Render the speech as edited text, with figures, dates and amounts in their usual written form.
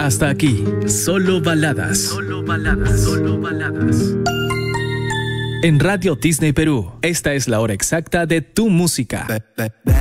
Hasta aquí, solo baladas. Solo baladas. Solo baladas. En Radio Disney Perú, esta es la hora exacta de tu música.